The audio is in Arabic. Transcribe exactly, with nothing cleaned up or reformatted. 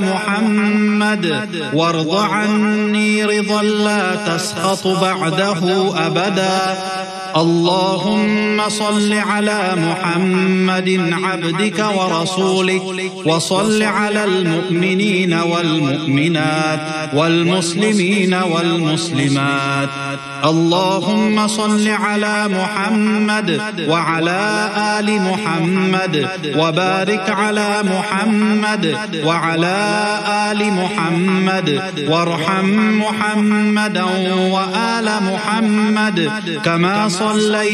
محمد وارض عني رضا لا تسخط بعده أبدا. اللهم صل على محمد عبدك ورسولك وصل على المؤمنين والمؤمنات والمسلمين والمسلمات. اللهم صل على محمد وعلى آل محمد وبارك على محمد وعلى آل محمد وارحم محمدا وآل محمد كما صليت